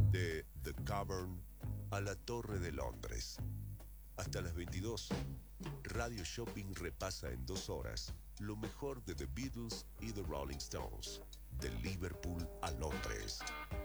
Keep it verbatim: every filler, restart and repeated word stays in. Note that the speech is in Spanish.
De The Cavern a la Torre de Londres. Hasta las veintidós, Radio Shopping repasa en dos horas lo mejor de The Beatles y The Rolling Stones, de Liverpool a Londres.